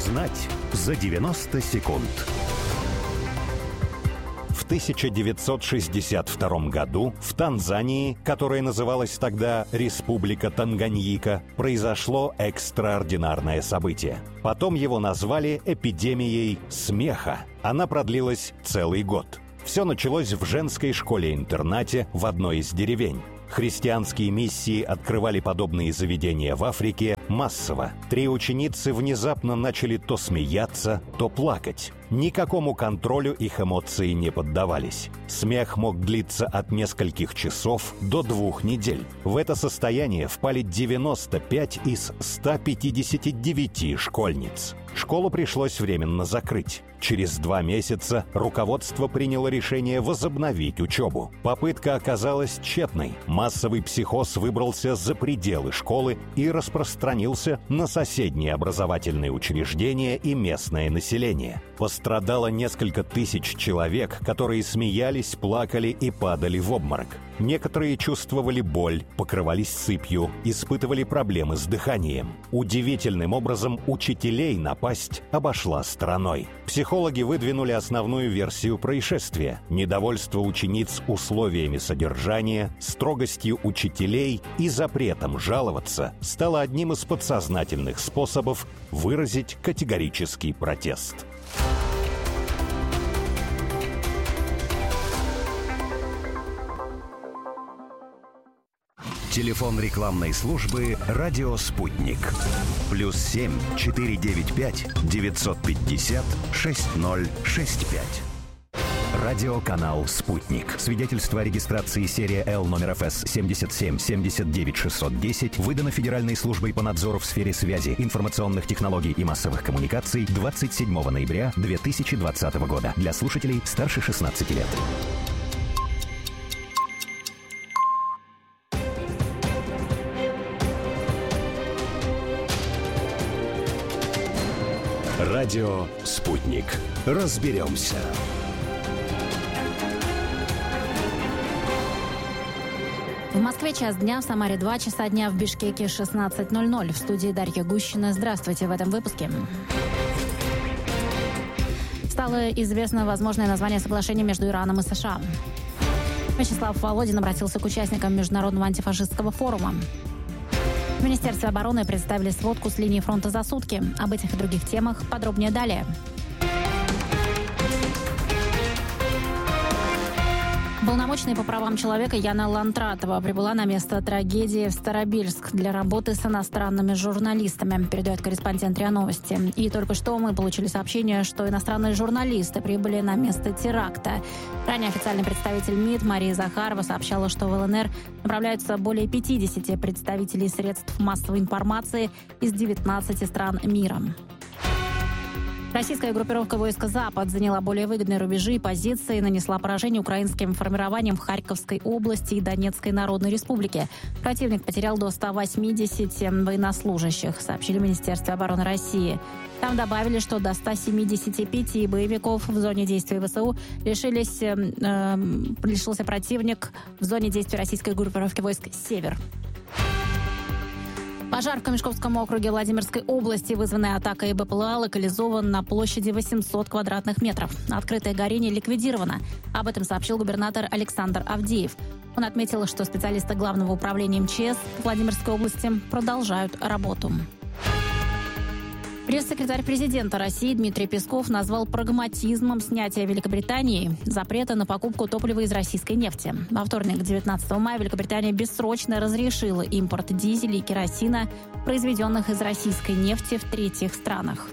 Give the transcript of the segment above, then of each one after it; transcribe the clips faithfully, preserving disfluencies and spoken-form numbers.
Узнать за девяносто секунд. В тысяча девятьсот шестьдесят втором году в Танзании, которая называлась тогда Республика Танганьика, произошло экстраординарное событие. Потом его назвали эпидемией смеха. Она продлилась целый год. Все началось в женской школе-интернате в одной из деревень. Христианские миссии открывали подобные заведения в Африке массово. Три ученицы внезапно начали то смеяться, то плакать. Никакому контролю их эмоции не поддавались. Смех мог длиться от нескольких часов до двух недель. В это состояние впали девяносто пять из ста пятидесяти девяти школьниц. Школу пришлось временно закрыть. Через два месяца руководство приняло решение возобновить учебу. Попытка оказалась тщетной. Массовый психоз выбрался за пределы школы и распространился на соседние образовательные учреждения и местное население. Пострадало несколько тысяч человек, которые смеялись, плакали и падали в обморок. Некоторые чувствовали боль, покрывались сыпью, испытывали проблемы с дыханием. Удивительным образом учителей напасть обошла стороной. Психологи выдвинули основную версию происшествия – недовольство учениц условиями содержания, строгостью учителей и запретом жаловаться стало одним из подсознательных способов выразить категорический протест. Телефон рекламной службы «Радио Спутник». Плюс семь четыре девять пять девятьсот пятьдесят шесть ноль шесть пять. Радиоканал «Спутник». Свидетельство о регистрации серия Л номер эф эс семьдесят семь семьдесят девять шестьсот десять выдано Федеральной службой по надзору в сфере связи, информационных технологий и массовых коммуникаций двадцать седьмого ноября две тысячи двадцатого года. Для слушателей старше шестнадцати лет. Радио «Спутник». Разберемся. В Москве час дня, в Самаре два часа дня, в Бишкеке шестнадцать ноль ноль. В студии Дарья Гущина. Здравствуйте в этом выпуске. Стало известно возможное название соглашения между Ираном и США. Вячеслав Володин обратился к участникам Международного антифашистского форума. В Министерстве обороны представили сводку с линии фронта за сутки. Об этих и других темах подробнее далее. Полномочная по правам человека Яна Лантратова прибыла на место трагедии в Старобельск для работы с иностранными журналистами, передает корреспондент РИА Новости. И только что мы получили сообщение, что иностранные журналисты прибыли на место теракта. Ранее официальный представитель МИД Мария Захарова сообщала, что в ЛНР направляются более пятидесяти представителей средств массовой информации из девятнадцати стран мира. Российская группировка войска «Запад» заняла более выгодные рубежи и позиции и нанесла поражение украинским формированиям в Харьковской области и Донецкой Народной Республике. Противник потерял до ста восьмидесяти военнослужащих, сообщили в Министерстве обороны России. Там добавили, что до ста семидесяти пяти боевиков в зоне действия ВСУ лишились, э, лишился противник в зоне действия российской группировки войск «Север». Пожар в Камешковском округе Владимирской области, вызванный атакой БПЛА, локализован на площади восемьсот квадратных метров. Открытое горение ликвидировано. Об этом сообщил губернатор Александр Авдеев. Он отметил, что специалисты Главного управления МЧС Владимирской области продолжают работу. Пресс-секретарь президента России Дмитрий Песков назвал прагматизмом снятия Великобритании запрета на покупку топлива из российской нефти. Во вторник, девятнадцатого мая, Великобритания бессрочно разрешила импорт дизеля и керосина, произведенных из российской нефти в третьих странах.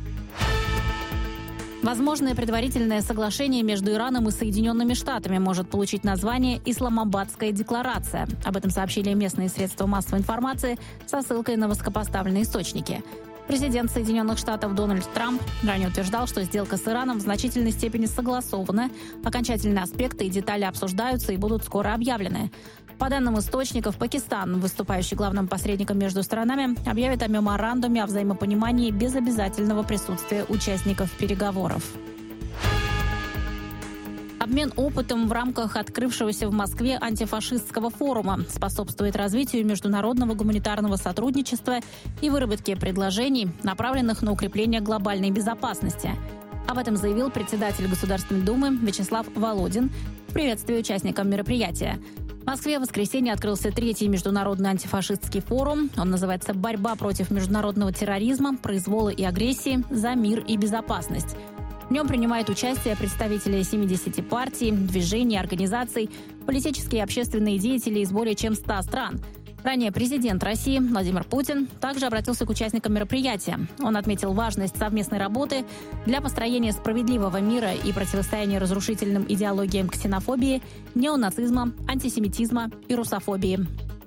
Возможное предварительное соглашение между Ираном и Соединенными Штатами может получить название «Исламабадская декларация». Об этом сообщили местные средства массовой информации со ссылкой на высокопоставленные источники. Президент Соединенных Штатов Дональд Трамп ранее утверждал, что сделка с Ираном в значительной степени согласована, окончательные аспекты и детали обсуждаются и будут скоро объявлены. По данным источников, Пакистан, выступающий главным посредником между сторонами, объявит о меморандуме о взаимопонимании без обязательного присутствия участников переговоров. Обмен опытом в рамках открывшегося в Москве антифашистского форума способствует развитию международного гуманитарного сотрудничества и выработке предложений, направленных на укрепление глобальной безопасности. Об этом заявил председатель Государственной Думы Вячеслав Володин в приветствии участникам мероприятия. В Москве в воскресенье открылся третий международный антифашистский форум. Он называется «Борьба против международного терроризма, произвола и агрессии за мир и безопасность». В нем принимают участие представители семидесяти партий, движений, организаций, политические и общественные деятели из более чем ста стран. Ранее президент России Владимир Путин также обратился к участникам мероприятия. Он отметил важность совместной работы для построения справедливого мира и противостояния разрушительным идеологиям ксенофобии, неонацизма, антисемитизма и русофобии.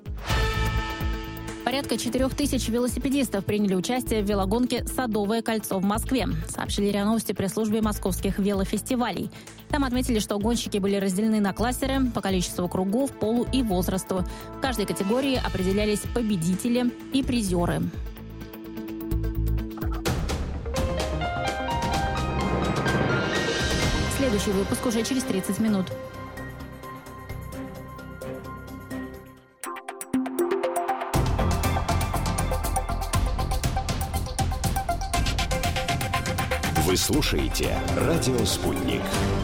Порядка четырех тысяч велосипедистов приняли участие в велогонке «Садовое кольцо» в Москве, сообщили РИА Новости пресс-службе московских велофестивалей. Там отметили, что гонщики были разделены на классеры по количеству кругов, полу и возрасту. В каждой категории определялись победители и призеры. Следующий выпуск уже через тридцать минут. Вы слушаете «Радио Спутник».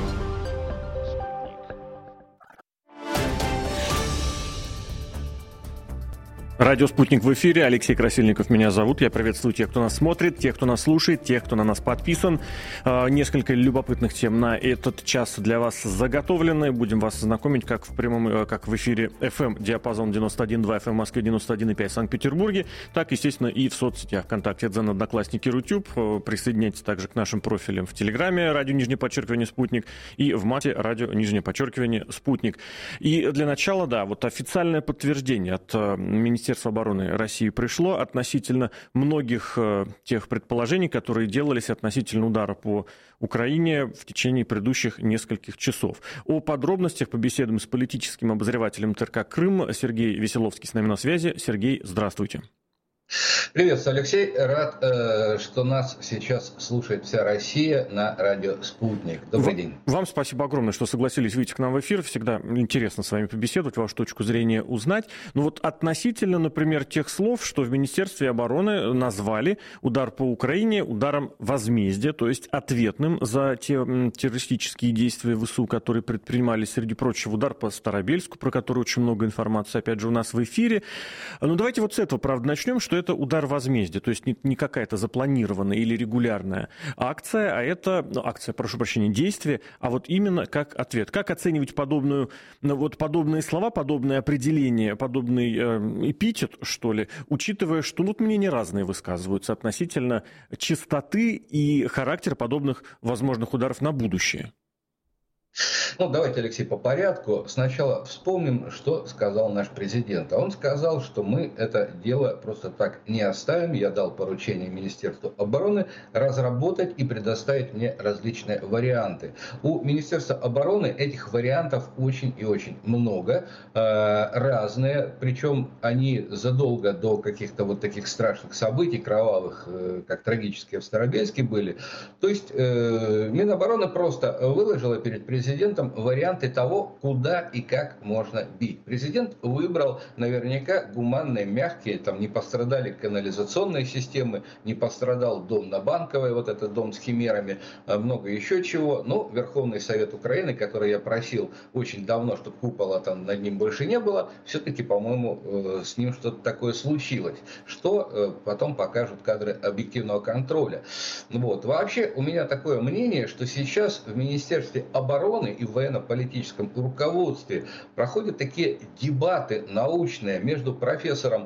Радио «Спутник» в эфире. Алексей Красильников меня зовут. Я приветствую тех, кто нас смотрит, тех, кто нас слушает, тех, кто на нас подписан. Несколько любопытных тем на этот час для вас заготовлены. Будем вас знакомить как в прямом, как в эфире эф эм диапазон девяносто один и два, эф эм в Москве, девяносто один и пять в Санкт-Петербурге, так, естественно, и в соцсетях ВКонтакте, Дзен, Одноклассники, Рутюб. Присоединяйтесь также к нашим профилям в Телеграме радио нижнее подчеркивание «Спутник» и в Мате радио нижнее подчеркивание «Спутник». И для начала, да, вот официальное подтверждение от Министерства обороны России пришло относительно многих э, тех предположений, которые делались относительно удара по Украине в течение предыдущих нескольких часов. О подробностях побеседуем с политическим обозревателем ТРК «Крым» Сергей Веселовский с нами на связи. Сергей, здравствуйте. Приветствую, Алексей. Рад, э, что нас сейчас слушает вся Россия на радио «Спутник». Добрый В- день. Вам спасибо огромное, что согласились выйти к нам в эфир. Всегда интересно с вами побеседовать, вашу точку зрения узнать. Но вот относительно, например, тех слов, что в Министерстве обороны назвали удар по Украине ударом возмездия, то есть ответным за те м, террористические действия ВСУ, которые предпринимались, среди прочего, удар по Старобельску, про который очень много информации, опять же, у нас в эфире. Ну, давайте вот с этого, правда, начнем, что это удар возмездия, то есть не, не какая-то запланированная или регулярная акция, а это, ну, акция, прошу прощения, действие, а вот именно как ответ. Как оценивать подобную, ну, вот подобные слова, подобное определение, подобный э, эпитет, что ли, учитывая, что вот мнения разные высказываются относительно частоты и характера подобных возможных ударов на будущее? Ну, давайте, Алексей, по порядку. Сначала вспомним, что сказал наш президент. А он сказал, что мы это дело просто так не оставим. Я дал поручение Министерству обороны разработать и предоставить мне различные варианты. У Министерства обороны этих вариантов очень и очень много, э, разные. Причем они задолго до каких-то вот таких страшных событий, кровавых, э, как трагические в Старобельске были. То есть э, Минобороны просто выложила перед президентом президентом варианты того, куда и как можно бить. Президент выбрал наверняка гуманные, мягкие, там не пострадали канализационные системы, не пострадал дом на Банковой, вот этот дом с химерами, много еще чего. Но Верховный Совет Украины, который я просил очень давно, чтобы купола там над ним больше не было, все-таки, по-моему, с ним что-то такое случилось, что потом покажут кадры объективного контроля. Вот. Вообще у меня такое мнение, что сейчас в Министерстве обороны и в военно-политическом руководстве проходят такие дебаты научные между профессором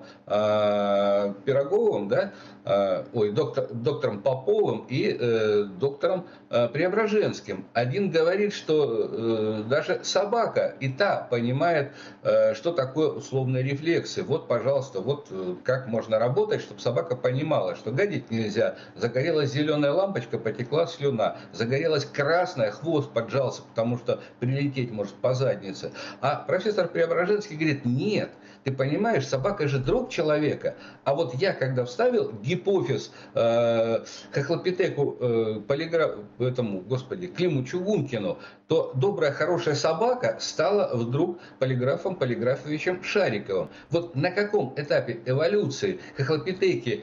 э, Пироговым, да, э, ой, доктор, доктором Поповым и э, доктором э, Преображенским. Один говорит, что э, даже собака и та понимает, э, что такое условные рефлексы. Вот, пожалуйста, вот э, как можно работать, чтобы собака понимала, что гадить нельзя. Загорелась зеленая лампочка, потекла слюна. Загорелась красная, хвост поджался, потому что прилететь может по заднице. А профессор Преображенский говорит, нет, ты понимаешь, собака же друг человека. А вот я, когда вставил гипофиз э, Хохлопитеку э, полиграф, этому, господи, Климу Чугункину, то добрая, хорошая собака стала вдруг полиграфом Полиграфовичем Шариковым. Вот на каком этапе эволюции хохлопитеки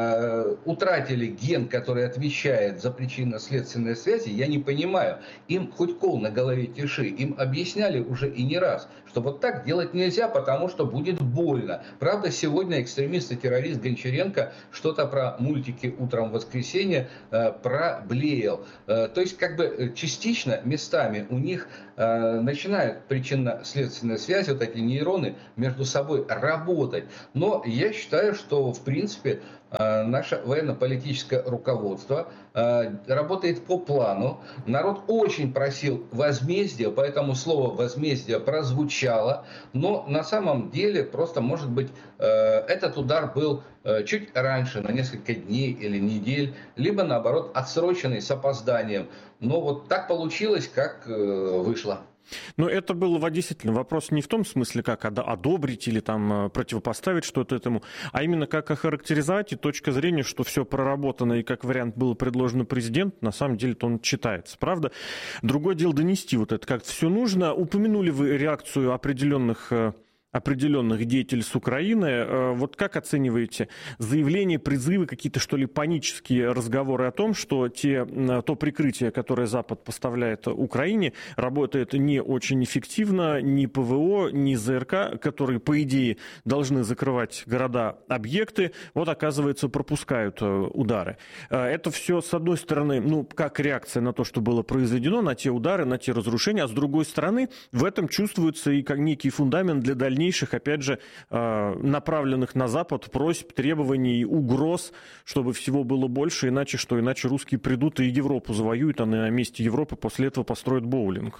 э, утратили ген, который отвечает за причинно-следственные связи, я не понимаю. Им хоть кол на голове тиши, им объясняли уже и не раз, что вот так делать нельзя, потому что будет больно. Правда, сегодня экстремист и террорист Гончаренко что-то про мультики «Утром в воскресенье» э, проблеял. Э, то есть, как бы частично местами у них э, начинают причинно-следственные связи, вот эти нейроны между собой работать. Но я считаю, что в принципе э, наше военно-политическое руководство э, работает по плану. Народ очень просил возмездия, поэтому слово возмездие прозвучало. Но на самом деле просто, может быть, э, этот удар был э, чуть раньше, на несколько дней или недель, либо наоборот отсроченный с опозданием. Но вот так получилось, как э, вышло. Но это был действительно вопрос не в том смысле, как одобрить или там противопоставить что-то этому, а именно как охарактеризовать, и точка зрения, что все проработано и как вариант было предложено президенту, на самом деле-то он читается, правда? Другое дело донести вот это как-то все нужно. Упомянули вы реакцию определенных... определенных деятелей с Украины. Вот как оцениваете заявления, призывы, какие-то, что ли, панические разговоры о том, что те, то прикрытие, которое Запад поставляет Украине, работает не очень эффективно, ни ПВО, ни ЗРК, которые, по идее, должны закрывать города-объекты, вот, оказывается, пропускают удары. Это все, с одной стороны, ну, как реакция на то, что было произведено, на те удары, на те разрушения, а с другой стороны, в этом чувствуется и как некий фундамент для дальнейшего опять же, направленных на Запад просьб, требований, угроз, чтобы всего было больше, иначе что, иначе русские придут и Европу завоюют, а на месте Европы после этого построят боулинг.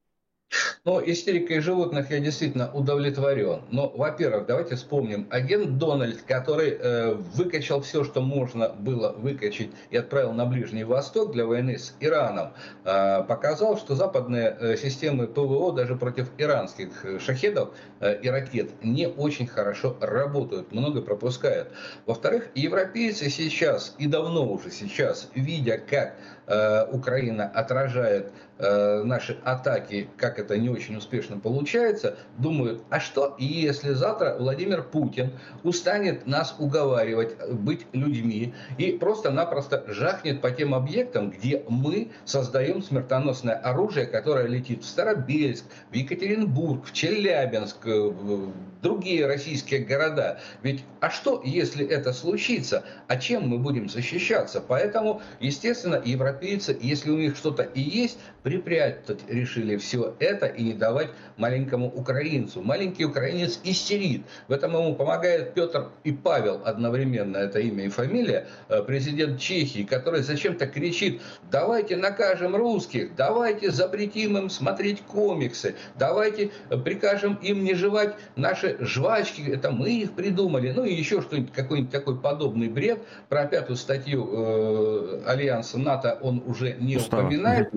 Ну, истерикой животных я действительно удовлетворен. Но, во-первых, давайте вспомним. Агент Дональд, который э, выкачал все, что можно было выкачать, и отправил на Ближний Восток для войны с Ираном, э, показал, что западные э, системы ПВО даже против иранских шахедов э, и ракет не очень хорошо работают, много пропускают. Во-вторых, европейцы сейчас, и давно уже сейчас, видя, как э, Украина отражает э, наши атаки, как это не очень успешно получается, думают, а что, если завтра Владимир Путин устанет нас уговаривать быть людьми и просто-напросто жахнет по тем объектам, где мы создаем смертоносное оружие, которое летит в Старобельск, в Екатеринбург, в Челябинск, в другие российские города. Ведь, а что, если это случится? А чем мы будем защищаться? Поэтому, естественно, европейцы, если у них что-то и есть, припрятать решили все это и не давать маленькому украинцу. Маленький украинец истерит. В этом ему помогает Петр и Павел одновременно, это имя и фамилия, президент Чехии, который зачем-то кричит: давайте накажем русских, давайте запретим им смотреть комиксы, давайте прикажем им не жевать наши жвачки, это мы их придумали. Ну и еще что-нибудь, какой-нибудь такой подобный бред. Про пятую статью э, Альянса НАТО он уже не Устава. упоминает.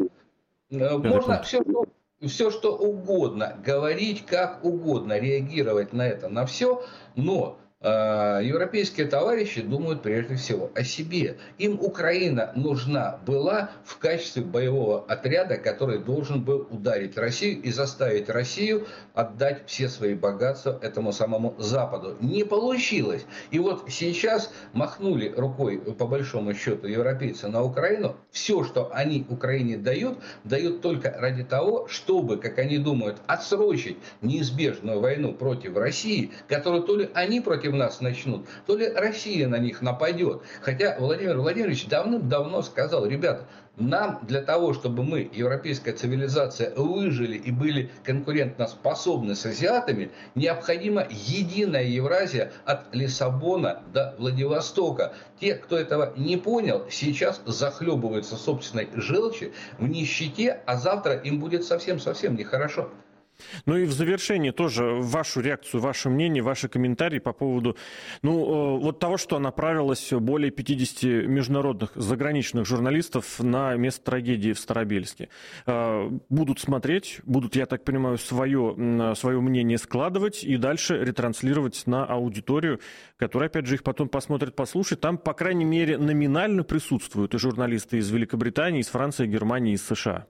Можно все, что, все, что угодно говорить, как угодно, реагировать на это, на все, но э, европейские товарищи думают прежде всего о себе. Им Украина нужна была в качестве боевого отряда, который должен был ударить Россию и заставить Россию отдать все свои богатства этому самому Западу. Не получилось. И вот сейчас махнули рукой, по большому счету, европейцы на Украину. Все, что они Украине дают, дают только ради того, чтобы, как они думают, отсрочить неизбежную войну против России, которую то ли они против нас начнут, то ли Россия на них нападет. Хотя Владимир Владимирович давным-давно сказал: ребята, нам для того, чтобы мы, европейская цивилизация, выжили и были конкурентоспособны с азиатами, необходима единая Евразия от Лиссабона до Владивостока. Те, кто этого не понял, сейчас захлебываются собственной желчи в нищете, а завтра им будет совсем-совсем нехорошо. Ну и в завершении тоже вашу реакцию, ваше мнение, ваши комментарии по поводу ну, вот того, что направилось более пятидесяти международных заграничных журналистов на место трагедии в Старобельске. Будут смотреть, будут, я так понимаю, свое, свое мнение складывать и дальше ретранслировать на аудиторию, которая, опять же, их потом посмотрит, послушает. Там, по крайней мере, номинально присутствуют и журналисты из Великобритании, из Франции, Германии, из США.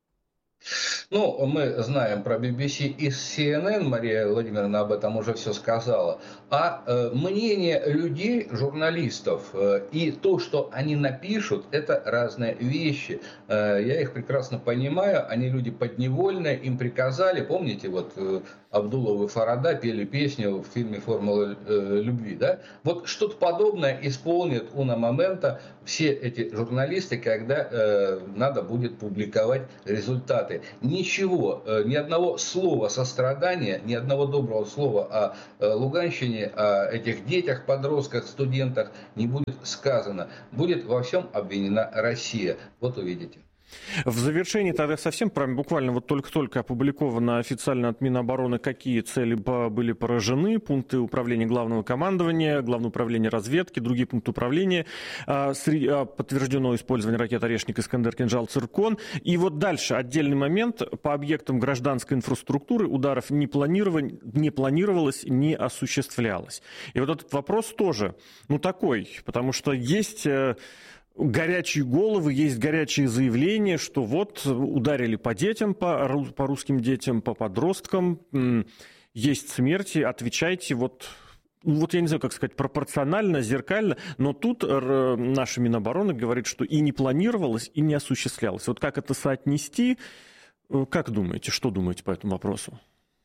Ну, мы знаем про би би си и си эн эн, Мария Владимировна об этом уже все сказала. А э, мнение людей, журналистов э, и то, что они напишут, это разные вещи. Э, я их прекрасно понимаю, они люди подневольные, им приказали, помните, вот э, Абдулов и Фарада пели песню в фильме «Формула э, любви», да? Вот что-то подобное исполнят уна момента все эти журналисты, когда э, надо будет публиковать результаты. Ничего, э, ни одного слова сострадания, ни одного доброго слова о э, Луганщине, о этих детях, подростках, студентах не будет сказано. Будет во всем обвинена Россия. Вот увидите. В завершении тогда совсем буквально вот только-только опубликовано официально от Минобороны, какие цели были поражены, пункты управления главного командования, главное управление разведки, другие пункты управления, подтверждено использование ракет «Орешник», «Искандер», «Кинжал», «Циркон». И вот дальше отдельный момент: по объектам гражданской инфраструктуры ударов не, не планировалось, не осуществлялось. И вот этот вопрос тоже, ну, такой, потому что есть горячие головы, есть горячие заявления, что вот ударили по детям, по, по русским детям, по подросткам, есть смерти, отвечайте вот... Вот я не знаю, как сказать, пропорционально, зеркально, но тут наша Минобороны говорит, что и не планировалось, и не осуществлялось. Вот как это соотнести? Как думаете, что думаете по этому вопросу?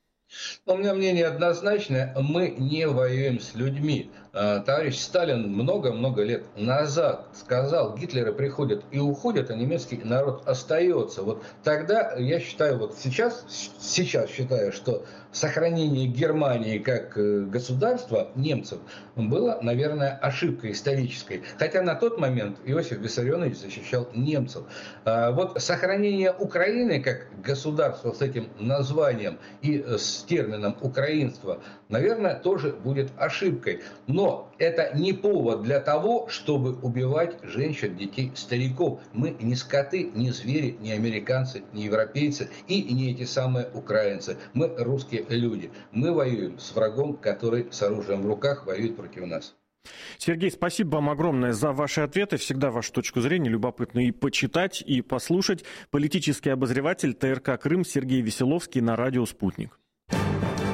У меня мнение однозначное: мы не воюем с людьми. Товарищ Сталин много-много лет назад сказал: Гитлеры приходят и уходят, а немецкий народ остается. Вот тогда, я считаю, вот сейчас, сейчас считаю, что сохранение Германии как государства немцев было, наверное, ошибкой исторической. Хотя на тот момент Иосиф Виссарионович защищал немцев. Вот сохранение Украины как государства с этим названием и с термином «украинство», наверное, тоже будет ошибкой. Но это не повод для того, чтобы убивать женщин, детей, стариков. Мы не скоты, не звери, не американцы, не европейцы и не эти самые украинцы. Мы русские люди. Мы воюем с врагом, который с оружием в руках воюет против нас. Сергей, спасибо вам огромное за ваши ответы. Всегда вашу точку зрения любопытно и почитать, и послушать. Политический обозреватель тэ эр ка «Крым» Сергей Веселовский на радио «Спутник».